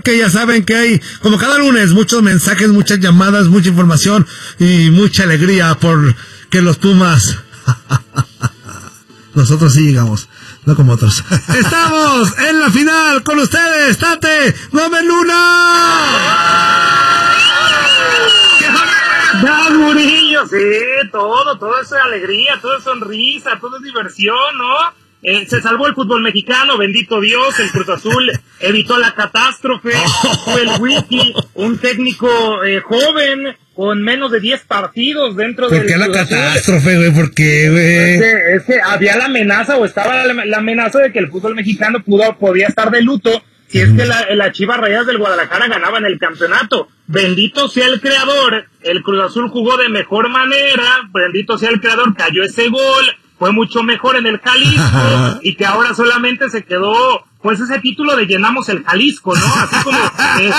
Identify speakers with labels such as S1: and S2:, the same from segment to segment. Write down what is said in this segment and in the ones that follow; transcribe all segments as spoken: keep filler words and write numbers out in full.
S1: que ya saben que hay, como cada lunes, muchos mensajes, muchas llamadas, mucha información y mucha alegría por que los Pumas... Nosotros sí llegamos, no como otros. Estamos en la final con ustedes, Tate Gómez Luna.
S2: ¡Ya, Murillo! Sí, todo, todo es alegría, todo es sonrisa, todo es diversión, ¿no? Eh, se salvó el fútbol mexicano, bendito Dios, el Cruz Azul evitó la catástrofe, fue el Wiki, un técnico eh, joven, con menos de diez partidos dentro del...
S1: ¿Por qué la catástrofe, güey? ¿Por qué, güey?
S2: Es que, es que había la amenaza, o estaba la, la amenaza de que el fútbol mexicano pudo, podía estar de luto si es que la, la Chivas Rayadas del Guadalajara ganaban el campeonato. Bendito sea el creador, el Cruz Azul jugó de mejor manera, bendito sea el creador, cayó ese gol, fue mucho mejor en el Jalisco, y que ahora solamente se quedó, pues, ese título de llenamos el Jalisco, ¿no? Así como, eh,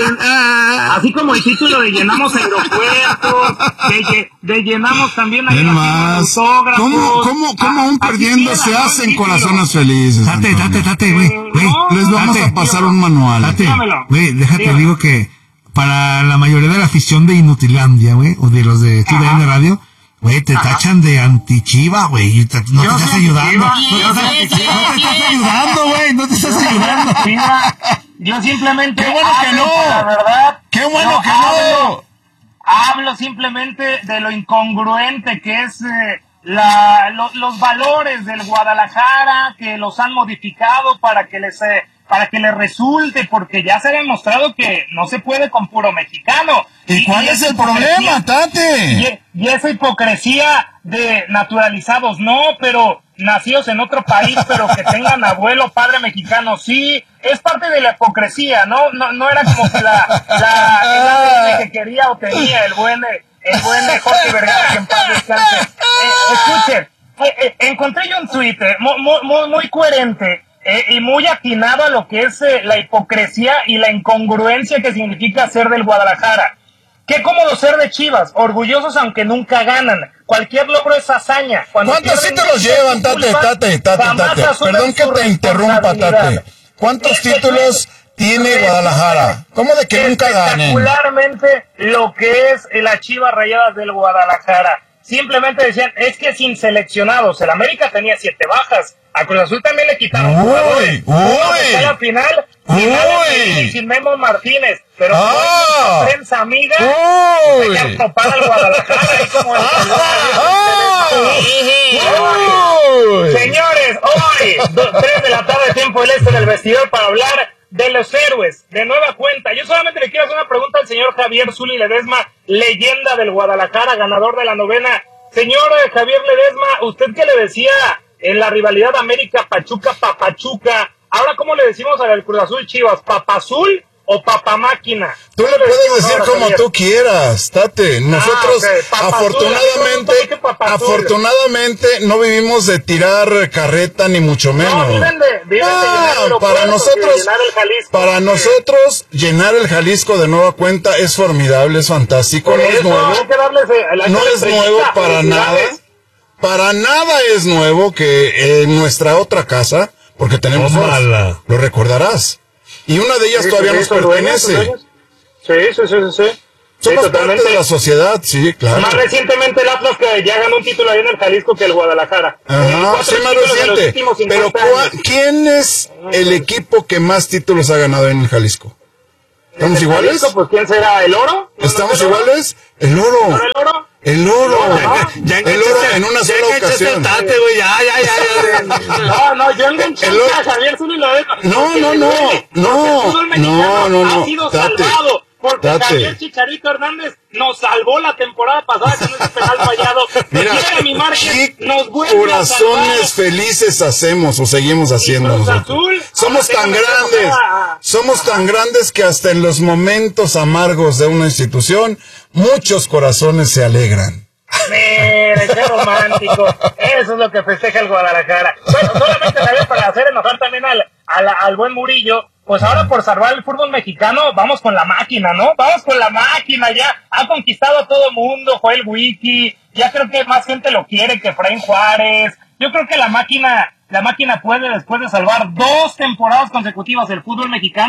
S2: así como el título de llenamos aeropuertos, de, de llenamos también
S3: autógrafos. ¿Cómo, cómo, cómo aún perdiendo se hacen corazones felices?
S1: Date, date, date, güey.
S3: Les vamos a pasar un manual.
S1: Date, güey, déjate, digo que para la mayoría de la afición de Inutilandia, güey, o de los de T V N Radio, güey, te Ajá. tachan de anti-Chiva, güey, no te estás ayudando. No te estás ayudando, güey, no te estás ayudando.
S2: Yo simplemente...
S3: ¡Qué bueno que no!
S2: La verdad...
S3: ¡Qué bueno
S2: no,
S3: que no!
S2: Hablo, hablo simplemente de lo incongruente que es eh, la, lo, los valores del Guadalajara, que los han modificado para que les... Eh, para que les resulte, porque ya se ha demostrado que no se puede con puro mexicano.
S3: ¿Y, ¿Y cuál y es el problema, Tate?
S2: Y, y esa hipocresía de naturalizados, no, pero nacidos en otro país, pero que tengan abuelo, padre mexicano, sí, es parte de la hipocresía, ¿no? No, no era como que la, la, el que quería o tenía el buen, el buen Jorge Vergara, que en paz descanse. Eh, escuchen, eh, eh, encontré yo un tuit eh, muy, muy, muy coherente, Eh, y muy atinado a lo que es eh, la hipocresía y la incongruencia que significa ser del Guadalajara. Qué cómodo ser de Chivas, orgullosos aunque nunca ganan. Cualquier logro es hazaña. Cuando
S3: ¿Cuántos títulos llevan, Tate, Tate, Tate, Tate? Perdón que te interrumpa, Tate. ¿Cuántos títulos tiene Guadalajara? ¿Cómo de que nunca ganen?
S2: Espectacularmente lo que es la Chivas Rayadas del Guadalajara. Simplemente decían, es que sin seleccionados, el América tenía siete bajas, a Cruz Azul también le quitaron
S3: uy,
S2: jugadores,
S3: uy,
S2: a la final,
S3: uy,
S2: sin Memo Martínez, pero
S3: ah,
S2: la prensa amiga,
S3: uy,
S2: se quedan topar al Guadalajara, ahí como el Señores, hoy, tres de la tarde, tiempo del este del vestidor, para hablar de los héroes, de nueva cuenta. Yo solamente le quiero hacer una pregunta al señor Javier Zuli Ledesma, leyenda del Guadalajara, ganador de la novena. Señor Javier Ledesma, ¿usted qué le decía en la rivalidad América-Pachuca-Papachuca? Ahora, ¿cómo le decimos al Cruz Azul Chivas? ¿Papazul o Papamáquina?
S3: Tú le puedes decir como Javier? Tú quieras, Tate. Nosotros, ah, okay. afortunadamente, afortunadamente, no vivimos de tirar carreta, ni mucho menos.
S2: No, viven de, viven
S3: ah,
S2: de llenar
S3: para nosotros,
S2: llenar el Jalisco.
S3: Para nosotros, llenar el Jalisco de nueva cuenta es formidable, es fantástico.
S2: Por
S3: no
S2: eso,
S3: es nuevo.
S2: Hay que darles la
S3: no es nuevo para nada. Para nada es nuevo que en nuestra otra casa, porque tenemos dos, lo recordarás. Y una de ellas sí, todavía sí, nos pertenece.
S2: Dueños, sí, sí, sí, sí. sí.
S3: Somos
S2: sí,
S3: parte de la sociedad, sí, claro.
S2: Más recientemente el Atlas, que ya ganó un título ahí en el Jalisco, que el Guadalajara.
S3: Ajá, sí, más reciente. Pero ¿quién es el equipo que más títulos ha ganado en el Jalisco? ¿Estamos iguales?
S2: Jalisco, pues ¿quién será? ¿El Oro?
S3: ¿Estamos iguales? El Oro.
S2: ¿No el Oro?
S3: El oro, ya, ya el oro en una sola ocasión.
S1: Tate, güey, ya, ya, ya,
S2: ya. No, no, yo enganché a Javier Zuli Ledesma.
S3: No, no, no, no, no, no, no,
S2: ha sido salvado. Porque
S3: Tate.
S2: Javier Chicharito Hernández nos salvó la temporada pasada con ese penal fallado.
S3: Mira,
S2: mi Márquez,
S3: ¿qué
S2: nos
S3: corazones felices hacemos o seguimos haciendo nosotros?
S2: Azul,
S3: somos tan grandes, somos tan grandes que hasta en los momentos amargos de una institución, muchos corazones se alegran.
S2: Mira, qué romántico. Eso es lo que festeja el Guadalajara. Bueno, solamente sabía para hacer enojar también al, al, al buen Murillo. Pues ahora por salvar el fútbol mexicano, vamos con la máquina, ¿no? Vamos con la máquina, ya ha conquistado a todo mundo, fue el Wiki, ya creo que más gente lo quiere que Efraín Juárez. Yo creo que la máquina, la máquina puede, después de salvar dos temporadas consecutivas del fútbol mexicano,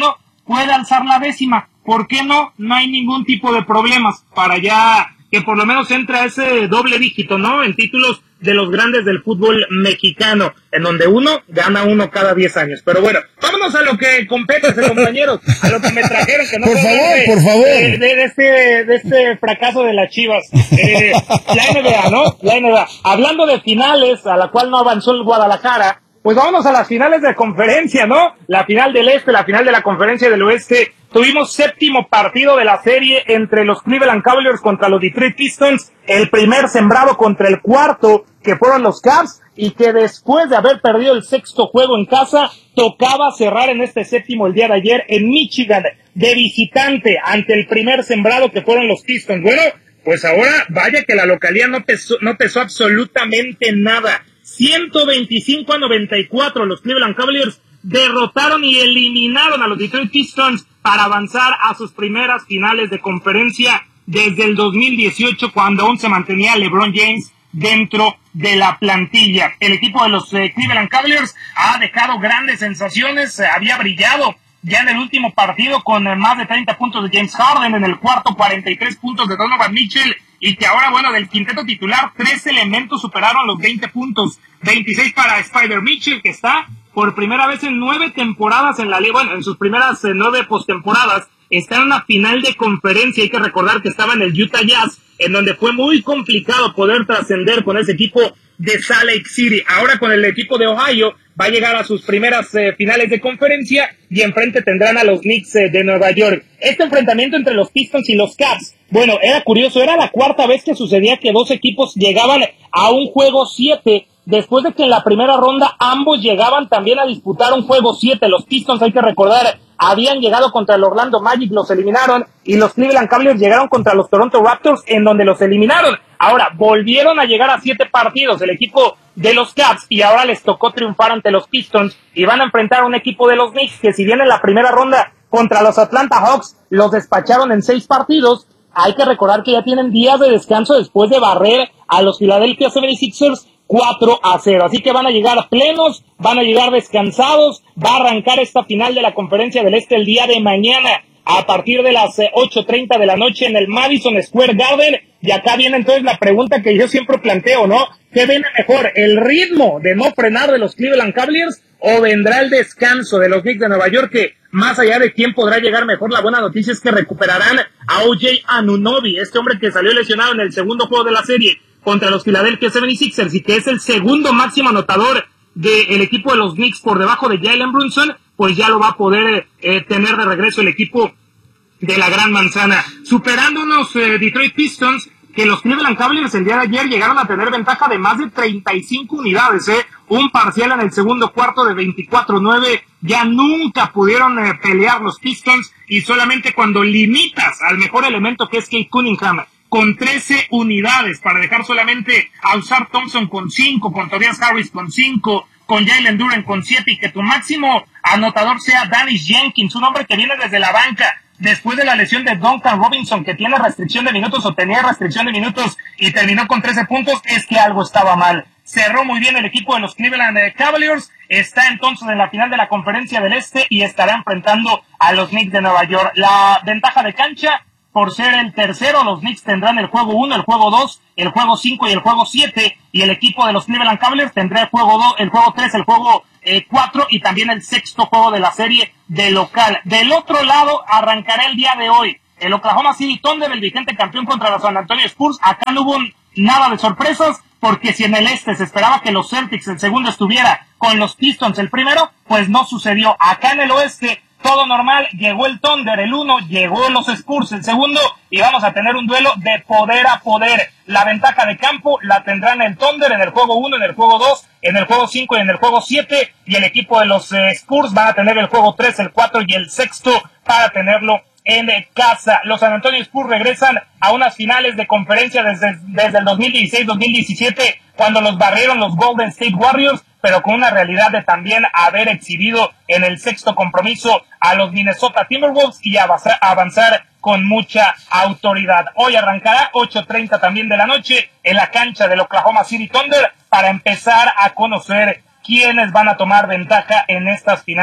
S2: puede alzar la décima. ¿Por qué no? No hay ningún tipo de problemas para ya que por lo menos entre a ese doble dígito, ¿no? En títulos de los grandes del fútbol mexicano, en donde uno gana uno cada diez años. Pero bueno, vámonos a lo que compete, compañeros, a lo que me trajeron, que no
S3: por favor,
S2: de,
S3: por favor.
S2: De, de, de, este, de este fracaso de las Chivas. Eh, la N B A, ¿no? La N B A. Hablando de finales, a la cual no avanzó el Guadalajara, pues vámonos a las finales de conferencia, ¿no? La final del Este, la final de la Conferencia del Oeste. Tuvimos séptimo partido de la serie entre los Cleveland Cavaliers contra los Detroit Pistons, el primer sembrado contra el cuarto, que fueron los Cavs, y que después de haber perdido el sexto juego en casa, tocaba cerrar en este séptimo el día de ayer en Michigan, de visitante, ante el primer sembrado que fueron los Pistons. Bueno, pues ahora, vaya que la localía no pesó, no pesó absolutamente nada. ciento veinticinco a noventa y cuatro, los Cleveland Cavaliers derrotaron y eliminaron a los Detroit Pistons para avanzar a sus primeras finales de conferencia desde el dos mil dieciocho, cuando aún se mantenía LeBron James dentro de la plantilla. El equipo de los eh, Cleveland Cavaliers ha dejado grandes sensaciones, eh, había brillado ya en el último partido con eh, más de treinta puntos de James Harden, en el cuarto cuarenta y tres puntos de Donovan Mitchell, y que ahora, bueno, del quinteto titular, tres elementos superaron los veinte puntos, veintiséis para Spider Mitchell, que está por primera vez en nueve temporadas en la liga, bueno, en sus primeras eh, nueve postemporadas, está en una final de conferencia. Hay que recordar que estaba en el Utah Jazz, en donde fue muy complicado poder trascender con ese equipo de Salt Lake City. Ahora con el equipo de Ohio va a llegar a sus primeras eh, finales de conferencia, y enfrente tendrán a los Knicks eh, de Nueva York. Este enfrentamiento entre los Pistons y los Cavs, bueno, era curioso, era la cuarta vez que sucedía que dos equipos llegaban a un juego siete, después de que en la primera ronda ambos llegaban también a disputar un juego siete. Los Pistons, hay que recordar, habían llegado contra el Orlando Magic, los eliminaron, y los Cleveland Cavaliers llegaron contra los Toronto Raptors, en donde los eliminaron. Ahora, volvieron a llegar a siete partidos el equipo de los Cavs, y ahora les tocó triunfar ante los Pistons, y van a enfrentar a un equipo de los Knicks, que si bien en la primera ronda contra los Atlanta Hawks los despacharon en seis partidos, hay que recordar que ya tienen días de descanso después de barrer a los Philadelphia setenta y seis ers cuatro a cero. Así que van a llegar plenos, van a llegar descansados. Va a arrancar esta final de la Conferencia del Este el día de mañana a partir de las ocho treinta de la noche en el Madison Square Garden. Y acá viene entonces la pregunta que yo siempre planteo, ¿no? ¿Qué viene mejor, el ritmo de no frenar de los Cleveland Cavaliers, o vendrá el descanso de los Knicks de Nueva York? Que más allá de quién podrá llegar mejor, la buena noticia es que recuperarán a O J Anunoby, este hombre que salió lesionado en el segundo juego de la serie contra los Philadelphia setenta y seis ers, y que es el segundo máximo anotador del equipo de los Knicks por debajo de Jalen Brunson, pues ya lo va a poder eh, tener de regreso el equipo de la Gran Manzana. Superando unos eh, Detroit Pistons, que los Cleveland Cavaliers el día de ayer llegaron a tener ventaja de más de treinta y cinco unidades, eh, un parcial en el segundo cuarto de veinticuatro nueve, ya nunca pudieron eh, pelear los Pistons, y solamente cuando limitas al mejor elemento, que es Kate Cunningham, con trece unidades, para dejar solamente a Ausar Thompson con cinco, con Tobias Harris con cinco, con Jalen Duren con siete, y que tu máximo anotador sea Dennis Jenkins, un hombre que viene desde la banca después de la lesión de Duncan Robinson, que tiene restricción de minutos, o tenía restricción de minutos, y terminó con trece puntos, es que algo estaba mal. Cerró muy bien el equipo de los Cleveland Cavaliers, está entonces en la final de la Conferencia del Este y estará enfrentando a los Knicks de Nueva York. La ventaja de cancha, por ser el tercero, los Knicks tendrán el juego uno, el juego dos, el juego cinco y el juego siete, y el equipo de los Cleveland Cavaliers tendrá el juego dos, el juego tres, el juego eh, cuatro, y también el sexto juego de la serie de local. Del otro lado, arrancará el día de hoy el Oklahoma City Thunder, el vigente campeón, contra los San Antonio Spurs. Acá no hubo nada de sorpresas, porque si en el este se esperaba que los Celtics el segundo estuviera con los Pistons el primero, pues no sucedió. Acá en el oeste todo normal, llegó el Thunder el uno, llegó los Spurs el segundo, y vamos a tener un duelo de poder a poder. La ventaja de campo la tendrán el Thunder en el juego uno, en el juego dos, en el juego cinco y en el juego siete, y el equipo de los eh, Spurs van a tener el juego tres, el cuatro y el sexto para tenerlo en casa. Los San Antonio Spurs regresan a unas finales de conferencia desde, desde el dos mil dieciséis dos mil diecisiete, cuando los barrieron los Golden State Warriors, pero con una realidad de también haber exhibido en el sexto compromiso a los Minnesota Timberwolves y avanzar, avanzar con mucha autoridad. Hoy arrancará ocho treinta también de la noche en la cancha del Oklahoma City Thunder, para empezar a conocer quiénes van a tomar ventaja en estas finales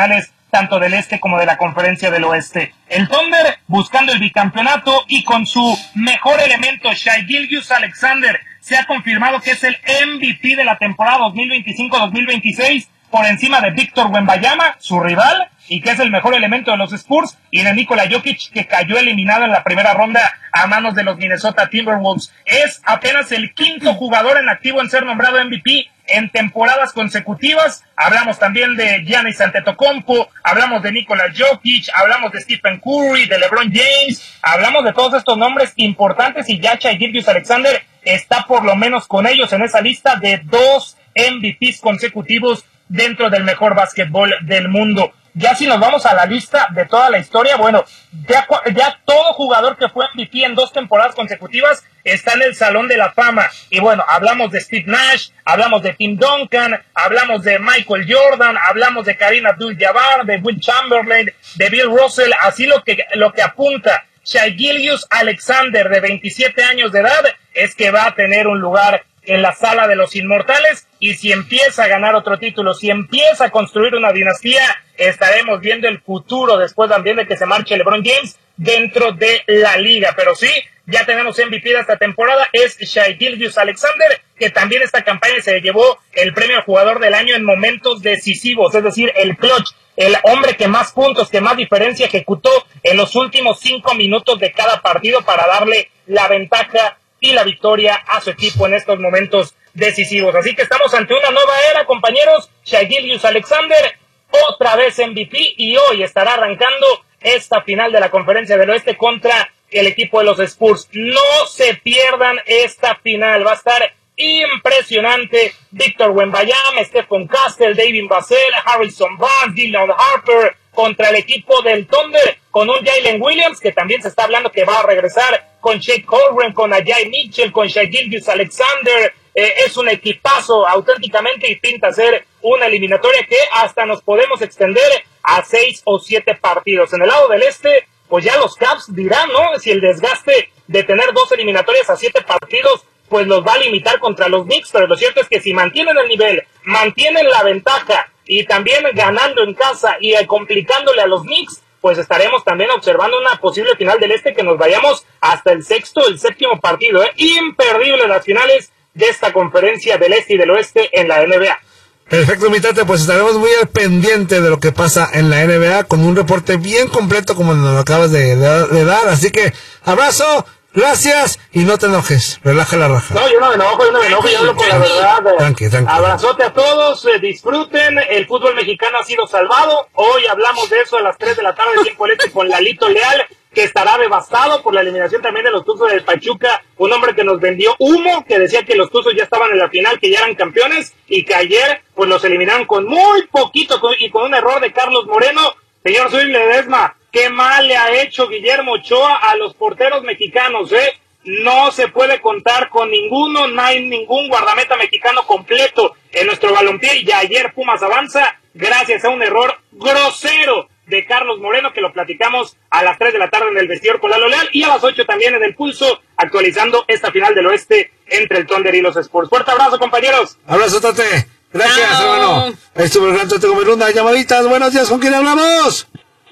S2: tanto del este como de la conferencia del oeste. El Thunder buscando el bicampeonato y con su mejor elemento, Shai Gilgeous-Alexander, se ha confirmado que es el M V P de la temporada dos mil veinticinco dos mil veintiséis, por encima de Víctor Wembanyama, su rival, y que es el mejor elemento de los Spurs, y de Nikola Jokic, que cayó eliminado en la primera ronda a manos de los Minnesota Timberwolves. Es apenas el quinto jugador en activo en ser nombrado M V P en temporadas consecutivas. Hablamos también de Giannis Antetokounmpo, hablamos de Nikola Jokic, hablamos de Stephen Curry, de LeBron James, hablamos de todos estos nombres importantes, y ya Shai Gilgeous-Alexander está por lo menos con ellos en esa lista de dos M V Ps consecutivos dentro del mejor básquetbol del mundo. Ya si nos vamos a la lista de toda la historia, bueno, ya, ya todo jugador que fue M V P en dos temporadas consecutivas está en el Salón de la Fama. Y bueno, hablamos de Steve Nash, hablamos de Tim Duncan, hablamos de Michael Jordan, hablamos de Kareem Abdul-Jabbar, de Will Chamberlain, de Bill Russell. Así lo que, lo que apunta Shai Gilgeous-Alexander, de veintisiete años de edad, es que va a tener un lugar en la sala de los inmortales, y si empieza a ganar otro título, si empieza a construir una dinastía, estaremos viendo el futuro después también de que se marche LeBron James dentro de la liga. Pero sí, ya tenemos M V P de esta temporada, es Shai Gilgeous-Alexander, que también esta campaña se llevó el premio al jugador del año en momentos decisivos, es decir, el clutch, el hombre que más puntos, que más diferencia ejecutó en los últimos cinco minutos de cada partido para darle la ventaja y la victoria a su equipo en estos momentos decisivos. Así que estamos ante una nueva era, compañeros. Shai Gilgeous-Alexander, otra vez M V P, y hoy estará arrancando esta final de la Conferencia del Oeste contra el equipo de los Spurs. No se pierdan esta final, va a estar impresionante. Víctor Wembanyama, Stephen Castle, David Vassell, Harrison Barnes, Dylan Harper contra el equipo del Thunder, con un Jalen Williams que también se está hablando que va a regresar, con Shake Holmgren, con Ajay Mitchell, con Shai Gilgeous-Alexander. Eh, es un equipazo auténticamente, y pinta ser una eliminatoria que hasta nos podemos extender a seis o siete partidos. En el lado del este, pues ya los Cavs dirán, ¿no? Si el desgaste de tener dos eliminatorias a siete partidos pues los va a limitar contra los Knicks, pero lo cierto es que si mantienen el nivel, mantienen la ventaja, y también ganando en casa y complicándole a los Knicks, pues estaremos también observando una posible final del este que nos vayamos hasta el sexto, el séptimo partido, ¿eh? Imperdible las finales de esta conferencia del este y del oeste en la N B A.
S1: Perfecto, mi Tate, pues estaremos muy al pendiente de lo que pasa en la N B A con un reporte bien completo como nos lo acabas de, de, de dar, así que abrazo. Gracias, y no te enojes, relaja la raja.
S2: No, yo no me enojo, yo no me enojo, yo hablo con la verdad.
S1: Tranqui, tranqui.
S2: Abrazote a todos, eh, disfruten, el fútbol mexicano ha sido salvado. Hoy hablamos de eso a las tres de la tarde, tiempo del este, con Lalito Leal, que estará devastado por la eliminación también de los Tuzos del Pachuca, un hombre que nos vendió humo, que decía que los Tuzos ya estaban en la final, que ya eran campeones, y que ayer pues los eliminaron con muy poquito y con un error de Carlos Moreno. Señor Zul Ledesma, qué mal le ha hecho Guillermo Ochoa a los porteros mexicanos, ¿eh? No se puede contar con ninguno, no hay ningún guardameta mexicano completo en nuestro balompié, y ayer Pumas avanza gracias a un error grosero de Carlos Moreno, que lo platicamos a las tres de la tarde en el vestidor con Lalo Leal, y a las ocho también en el Pulso, actualizando esta final del oeste entre el Thunder y los Spurs. Fuerte abrazo, compañeros.
S1: Abrazo, Tate. Gracias, no. hermano. Esto es el gran Tate Gómez. Llamaditas. Buenos días, ¿con quién hablamos?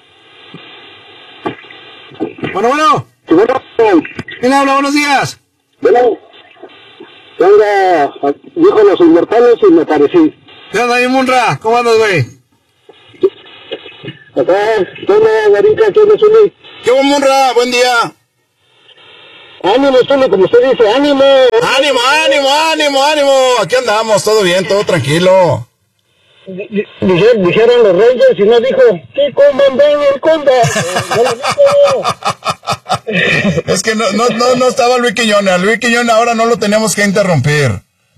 S1: Bueno, bueno. ¿Quién habla? Buenos días.
S4: Bueno, venga, dijo los inmortales y me parecí.
S1: ¿Qué onda, mi Munra? ¿Cómo andas, güey?
S4: Acá, ¿qué onda, Garita? ¿Qué onda, Zuli?
S3: ¿Qué onda, Munra? Buen día.
S4: Ánimo, Zuli, como usted dice, ánimo.
S3: Ánimo, ánimo, ánimo, ánimo. Aquí andamos, todo bien, todo tranquilo.
S4: Dijeron, dijeron los Rangers y no dijo, ¿qué coman el conda? No lo dijo.
S3: Es que no, no, no, no estaba Luis Quiñones. A Luis Quiñones ahora no lo teníamos que interrumpir.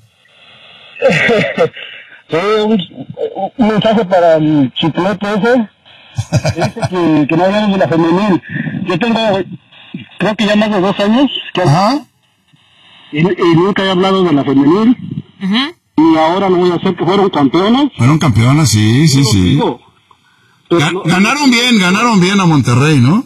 S4: Sí, un, un mensaje para el chiclete ese. Dice que, que no hablamos de la femenil. Yo tengo, creo que ya más de dos años. Que
S3: Ajá.
S4: Y, y nunca he hablado de la femenil. Ajá. Y ahora lo voy a hacer, que fueron campeonas.
S3: Fueron campeonas, sí, sí, sí. Ga ganaron bien, ganaron bien a Monterrey, ¿no?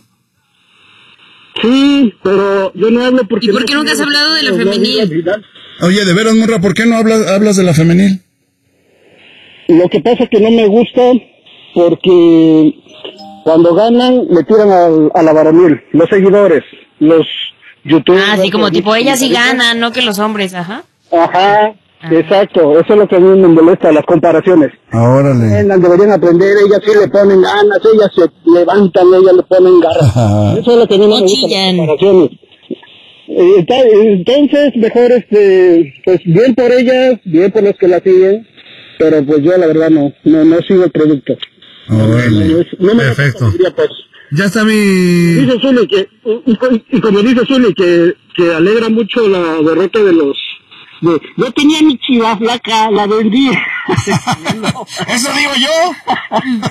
S4: Sí, pero yo no hablo porque...
S5: ¿Y por qué nunca has hablado de la femenil?
S3: Oye, de veras, Murra, ¿por qué no hablas, hablas de la femenil?
S4: Lo que pasa es que no me gusta porque cuando ganan le tiran al, a la varonil, los seguidores, los youtubers.
S5: Ah, sí, como tipo ellas sí ganan, no que los hombres, ajá.
S4: Ajá, ah. Exacto, eso es lo que a mí me molesta, las comparaciones.
S3: Órale.
S4: Deberían aprender, ellas sí le ponen ganas, ellas se levantan, ellas le ponen garras. Eso es lo que a mí me gusta, las comparaciones. Entonces, mejor, este, pues bien por ellas, bien por los que la siguen, pero pues yo la verdad no, no, no sigo el producto.
S3: Oh, bueno.
S4: no, no me
S1: Perfecto.
S4: Diría, pues.
S1: Ya está mi...
S4: Dice Zuli que, y, y como dice Zuli, que, que alegra mucho la derrota de los... De, yo tenía mi chiva flaca, la vendí.
S3: ¿Eso digo yo?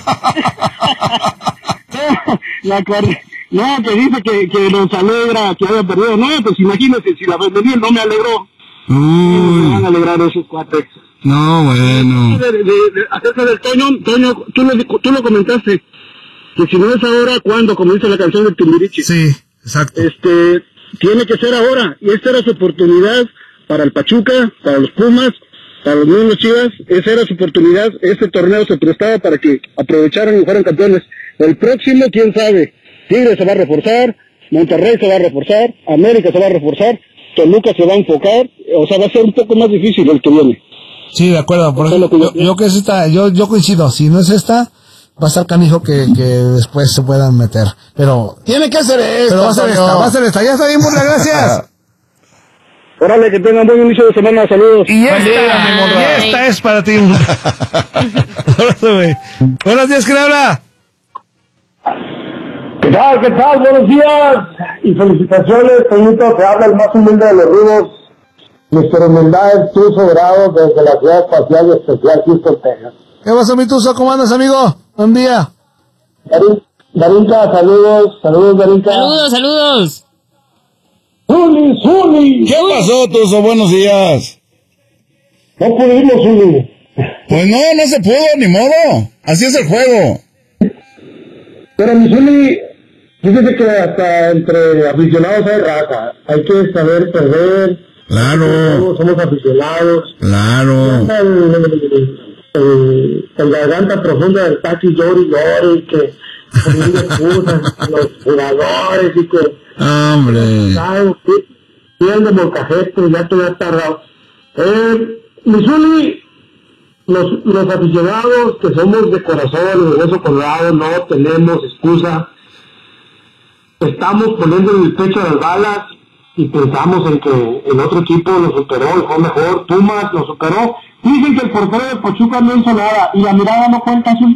S4: la corre... No, que dice que, que nos alegra que haya perdido. No, pues imagínate, si la vendí no me alegró.
S3: Uy.
S4: Me van a alegrar esos cuates.
S3: No, bueno.
S4: De, de, de, acerca del Toño, Toño, tú lo, tú lo comentaste, que si no es ahora, ¿cuándo? Como dice la canción de Timbiriche.
S1: Sí, exacto.
S4: Este, tiene que ser ahora, y esta era su oportunidad para el Pachuca, para los Pumas, para los mismos Chivas, esa era su oportunidad, este torneo se prestaba para que aprovecharan y fueran campeones. El próximo, quién sabe, Tigres se va a reforzar, Monterrey se va a reforzar, América se va a reforzar, Toluca se va a enfocar, o sea, va a ser un poco más difícil el que viene.
S1: Sí, de acuerdo. Por eso, yo, yo que es esta, yo, yo coincido. Si no es esta, va a estar canijo que, que después se puedan meter. Pero
S3: tiene que ser esta.
S1: Pero va a ser esta, va a ser esta. Ya está bien, muchas gracias.
S4: Órale, que tengan buen inicio de semana. Saludos.
S1: Y esta, y esta es para ti. Buenos días, ¿quién habla?
S4: ¿Qué tal? ¿Qué tal? Buenos días. Y felicitaciones, Toñito. Te habla el más humilde de los rudos. mister Humildad Tuzo Dorado desde la ciudad espacial y especial Houston, Texas.
S1: ¿Qué pasa, mi Tuzo? ¿Cómo andas, amigo? Buen día.
S4: Darinka, saludos, saludos, Darinka.
S5: Saludos, saludos.
S4: Zuli, Zuli.
S3: ¿Qué pasó, Tuzo? Buenos días.
S4: No pudimos, Zuli.
S3: Pues no, no se pudo, ni modo. Así es el juego.
S4: Pero mi Zuli, fíjate que hasta entre aficionados hay raza. Hay que saber perder.
S3: Claro.
S4: Somos aficionados.
S3: Claro.
S4: El, el, el, el garganta profunda del Tati Llori Llori, que excusan los jugadores y que...
S3: Hombre.
S4: Piel de molcajete, ya todo está tardado. Eh, Misuli, los, los aficionados que somos de corazón, de hueso colorado, no tenemos excusa. Estamos poniendo en el pecho las balas y pensamos en que el otro equipo lo superó y fue mejor. Pumas lo superó. Dicen que el portero de Pachuca no hizo nada y la mirada no cuenta así.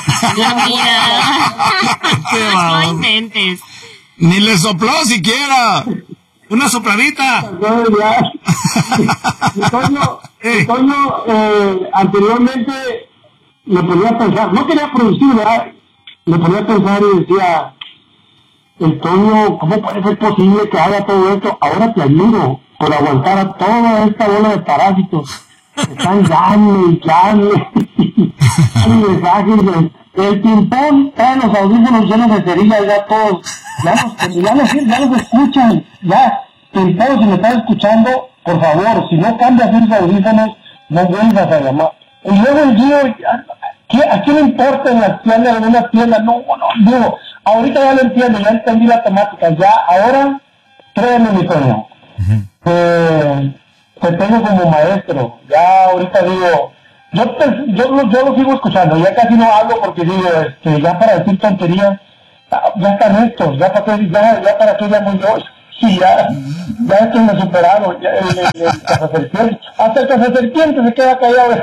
S5: No inventes.
S3: Ni le sopló siquiera.
S1: Una sopladita.
S4: No, ya. Mi Toño, mi Toño eh, anteriormente me ponía a pensar, no quería producir, ¿verdad? Me ponía a pensar y decía, el Toño, ¿cómo puede ser posible que haga todo esto? Ahora te admiro por aguantar a toda esta bola de parásitos. Están llame y llame. mensajes. El ping-pong trae los audífonos llenos de cerillas ya todos. Ya los, ya los, ya los escuchan. Ya, ping-pong, si me estás escuchando, por favor, si no cambias esos audífonos, no vuelvas a llamar. Y luego el Gio, ¿a quién le importa en las tiendas, en una tienda? No, no, digo, ahorita ya lo entiendo, ya entendí la temática. Ya, ahora, créeme, mi Toño. Uh-huh. Eh, te tengo como maestro. Ya ahorita digo, yo, te, yo, yo lo sigo escuchando, ya casi no hablo porque digo, este, ya para decir tonterías, ya están estos, ya para qué, ya, ya para qué llamo yo, sí, ya, ya estos me superaron, ya, el, el, el cazaserpiente, hasta el cazaserpiente se queda callado.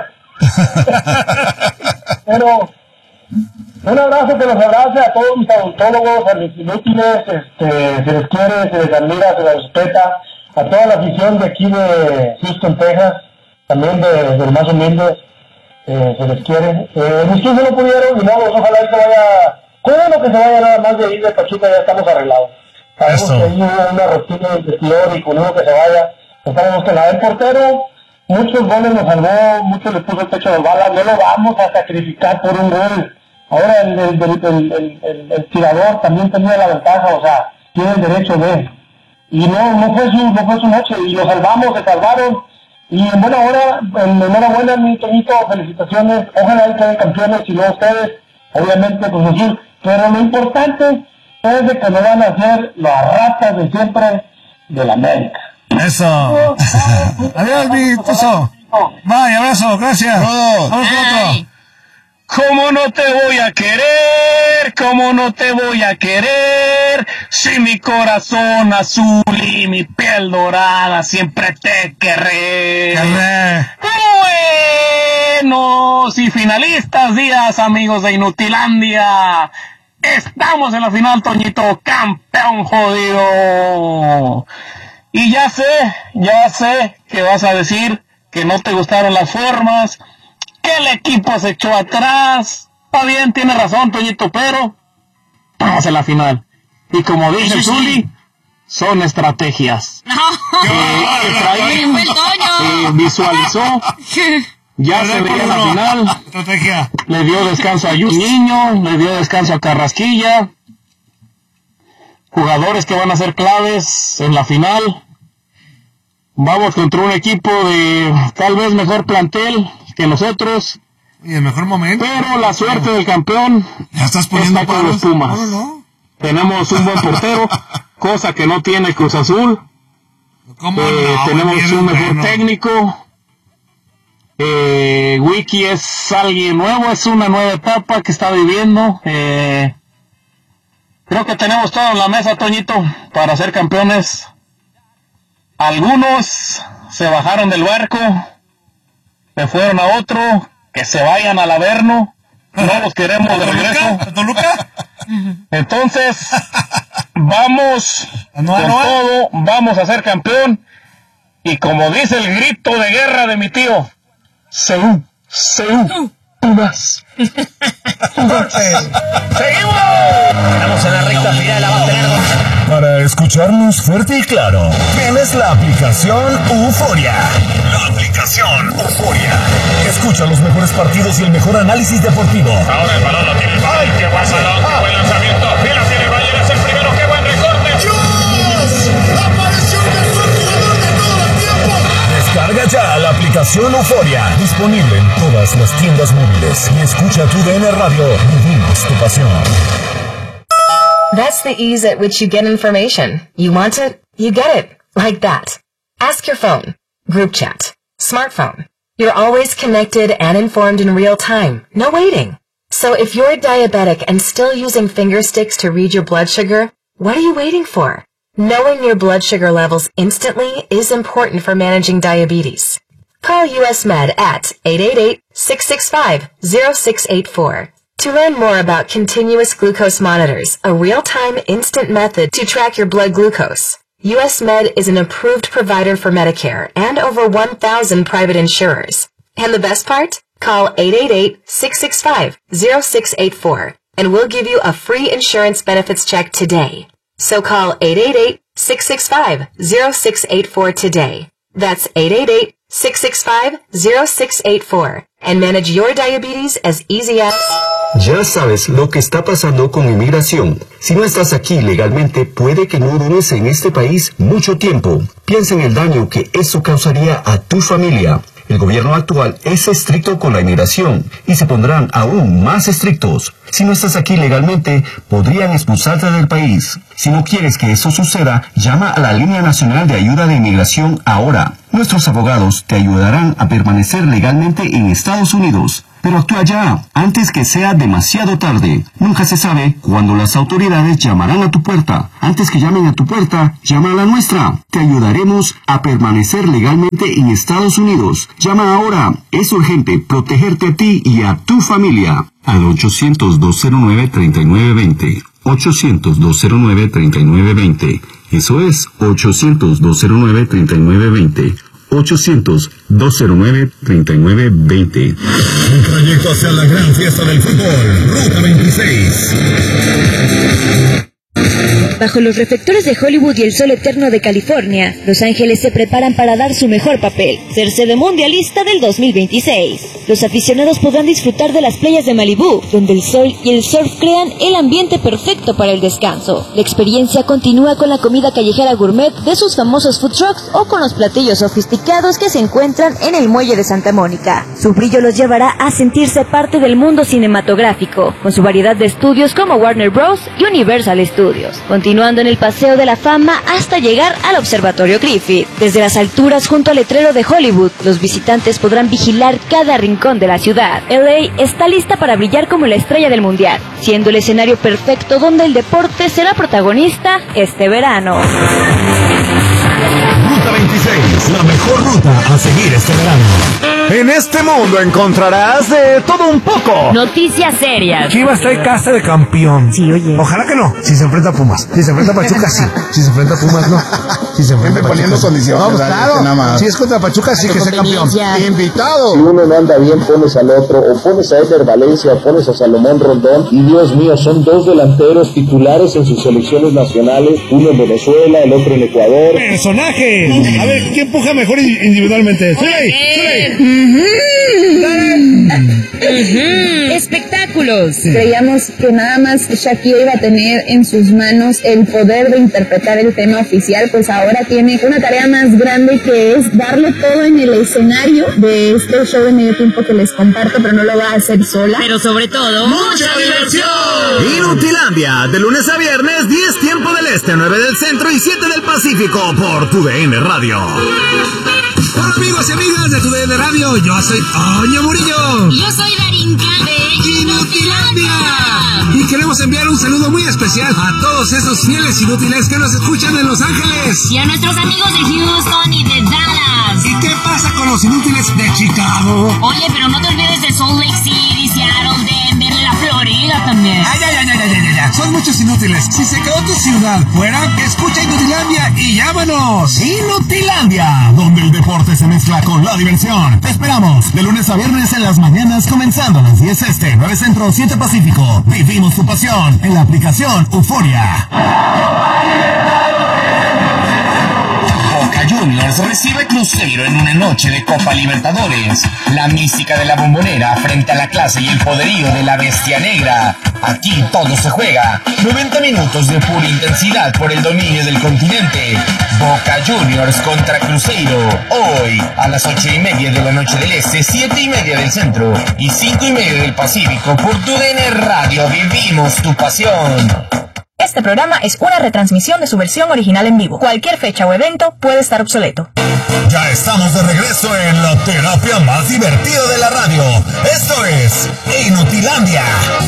S4: Pero, un abrazo que los abrace a todos mis odontólogos, a mis inútiles, este, se les quiere, se les admira, se les respeta, a toda la afición de aquí de Houston, Texas, también de, de más humildes, eh, se les quiere. Eh, mis hijos no pudieron, y no, ojalá y se vaya, con uno que se vaya nada más de ahí de Pachuca, ya estamos arreglados. Sabemos que ahí hubo una rutina de vestidor y con uno que se vaya, estamos que la del portero, muchos goles nos salvó, muchos le puso el pecho de bala, no lo vamos a sacrificar por un gol. Ahora el, el, el, el, el, el, el tirador también tenía la ventaja, o sea, tiene el derecho de... Y no, no fue su, no fue su noche, y lo salvamos, se salvaron, y en buena hora, en enhorabuena, mi Toñito, felicitaciones, ojalá y queden campeones, si no ustedes, obviamente Cruz Azul, pero lo importante es de que no van a ser las ratas de siempre de la América.
S1: Eso. Adiós, mi Tuzo. Bye, abrazo, gracias. Vamos con otro.
S2: ¿Cómo no te voy a querer? ¿Cómo no te voy a querer? Si mi corazón azul y mi piel dorada siempre te querré. Buenos y finalistas días, amigos de Inutilandia. Estamos en la final, Toñito, campeón jodido. Y ya sé, ya sé que vas a decir que no te gustaron las formas, que el equipo se echó atrás. Está bien, tiene razón, Toñito, pero estamos en la final. Y como dice Zuli, son estrategias.
S5: No.
S2: Eh, Efraín eh, visualizó, ya se veía la final.
S1: Estrategia.
S2: Le dio descanso a Niño, le dio descanso a Carrasquilla. Jugadores que van a ser claves en la final. Vamos contra un equipo de tal vez mejor plantel que nosotros.
S1: Y el mejor momento.
S2: Pero la suerte del campeón
S1: ya estás poniendo
S2: está con los Pumas. No, no. Tenemos un buen portero, cosa que no tiene Cruz Azul.
S1: ¿Cómo
S2: eh,
S1: no?
S2: Tenemos
S1: Bien,
S2: un mejor
S1: bueno.
S2: técnico. Eh, Wiki es alguien nuevo, es una nueva etapa que está viviendo. Eh, creo que tenemos todo en la mesa, Toñito, para ser campeones. Algunos se bajaron del barco, se fueron a otro, que se vayan al Averno, no los queremos de regreso.
S1: ¿Toluca?
S2: Entonces, vamos con
S1: no, no.
S2: todo, vamos a ser campeón, y como dice el grito de guerra de mi tío, Seú, Seú, Pumas. Pumas. ¡Seguimos!
S6: Estamos en la recta final, la va a tener con...
S7: Para escucharnos fuerte y claro, tienes la aplicación Euforia. La aplicación Euforia. Escucha los mejores partidos y el mejor análisis deportivo.
S2: Ahora el balón lo tiene. ¡Ay, qué guasalón! ¡Qué buen lanzamiento! ¡Y la tiene Bayer! ¡Es el primero! ¡Qué buen recorte!
S7: ¡Dios! ¡Apareció el mejor jugador de todo el tiempo! Descarga ya la aplicación Euforia. Disponible en todas las tiendas móviles. Y escucha tu D N Radio. Vivimos tu pasión.
S8: That's the ease at which you get information. You want it, you get it. Like that. Ask your phone. Group chat. Smartphone. You're always connected and informed in real time. No waiting. So if you're diabetic and still using finger sticks to read your blood sugar, what are you waiting for? Knowing your blood sugar levels instantly is important for managing diabetes. Call U S Med at eight eight eight, six six five, zero six eight four. To learn more about continuous glucose monitors, a real-time instant method to track your blood glucose, U S Med is an approved provider for Medicare and over one thousand private insurers. And the best part? Call eight eight eight, six six five, zero six eight four and we'll give you a free insurance benefits check today. So call eight eight eight, six six five, zero six eight four today. That's eight eight eight, six six five, zero six eight four and manage your diabetes as easy as...
S9: Ya sabes lo que está pasando con inmigración. Si no estás aquí legalmente, puede que no dures en este país mucho tiempo. Piensa en el daño que eso causaría a tu familia. El gobierno actual es estricto con la inmigración y se pondrán aún más estrictos. Si no estás aquí legalmente, podrían expulsarte del país. Si no quieres que eso suceda, llama a la Línea Nacional de Ayuda de Inmigración ahora. Nuestros abogados te ayudarán a permanecer legalmente en Estados Unidos. Pero actúa ya, antes que sea demasiado tarde. Nunca se sabe cuándo las autoridades llamarán a tu puerta. Antes que llamen a tu puerta, llama a la nuestra. Te ayudaremos a permanecer legalmente en Estados Unidos. Llama ahora. Es urgente protegerte a ti y a tu familia. Al ochocientos, dos cero nueve, treinta y nueve veinte. ochocientos, dos cero nueve, treinta y nueve veinte. Eso es ochocientos, dos cero nueve, treinta y nueve veinte. ochocientos, dos cero nueve, treinta y nueve veinte.
S7: Un trayecto hacia la gran fiesta del fútbol. Ruta veintiséis.
S10: Bajo los reflectores de Hollywood y el sol eterno de California, Los Ángeles se preparan para dar su mejor papel, ser sede mundialista del dos mil veintiséis. Los aficionados podrán disfrutar de las playas de Malibú, donde el sol y el surf crean el ambiente perfecto para el descanso. La experiencia continúa con la comida callejera gourmet de sus famosos food trucks o con los platillos sofisticados que se encuentran en el muelle de Santa Mónica. Su brillo los llevará a sentirse parte del mundo cinematográfico, con su variedad de estudios como Warner Bros. Y Universal Studios, continuando en el Paseo de la Fama hasta llegar al Observatorio Griffith. Desde las alturas junto al letrero de Hollywood, los visitantes podrán vigilar cada rincón de la ciudad. L A está lista para brillar como la estrella del mundial, siendo el escenario perfecto donde el deporte será protagonista este verano.
S7: Ruta veintiséis, la mejor ruta a seguir este verano. En este mundo encontrarás de todo un poco.
S5: Noticias serias.
S1: Chivas trae casa de campeón.
S5: Sí, oye.
S1: Ojalá que no. Si se enfrenta a Pumas. Si se enfrenta a Pachuca, sí. Si se enfrenta a Pumas, no. Si se enfrenta a Pachuca,
S3: poniendo condiciones.
S1: No, pues claro. Nada más. Si es contra Pachuca, sí que sea campeón.
S3: Invitado.
S11: Si uno no anda bien, pones al otro. O pones a Eder Valencia, o pones a Salomón Rondón. Y Dios mío, son dos delanteros titulares en sus selecciones nacionales. Uno en Venezuela, el otro en Ecuador.
S1: Personajes. A ver, ¿quién empuja mejor individualmente? ¡Zuley! ¡Zuley!
S12: Espectáculos. Creíamos que nada más Shakira iba a tener en sus manos el poder de interpretar el tema oficial, pues ahora tiene una tarea más grande, que es darlo todo en el escenario de este show de medio tiempo que les comparto, pero no lo va a hacer sola.
S5: Pero sobre todo,
S7: ¡mucha diversión! Inutilandia, de lunes a viernes, diez tiempo del este, nueve del centro y siete del Pacífico, por tu D N Radio. Hola amigos y amigas de tu D N Radio, yo soy Toño Murillo.
S5: Yo soy Darinka de
S7: Inutilandia. Y queremos enviar un saludo muy especial a todos esos fieles inútiles que nos escuchan en Los Ángeles.
S5: Y a nuestros amigos de Houston y de Dallas.
S7: ¿Y qué pasa con los inútiles de Chicago?
S5: Oye, pero no te olvides de Salt Lake City, Seattle, Denver, la Florida también.
S7: Ay, ay, ay, ay, ay, ay, son muchos inútiles. Si se quedó tu ciudad fuera, escucha Inutilandia y llámanos. Inutilandia, donde el deporte se mezcla con la diversión. Te esperamos de lunes a viernes en las mañanas, comenzando a las diez este, nueve centro, siete pacífico. Vivimos tu pasión en la aplicación Euforia.
S13: Boca Juniors recibe Cruzeiro en una noche de Copa Libertadores. La mística de la Bombonera frente a la clase y el poderío de la Bestia Negra. Aquí todo se juega. noventa minutos de pura intensidad por el dominio del continente. Boca Juniors contra Cruzeiro. Hoy a las ocho y media de la noche del este, siete y media del centro y cinco y media del Pacífico por tu D N Radio. Vivimos tu pasión.
S14: Este programa es una retransmisión de su versión original en vivo. Cualquier fecha o evento puede estar obsoleto.
S7: Ya estamos de regreso en la terapia más divertida de la radio. Esto es Inutilandia.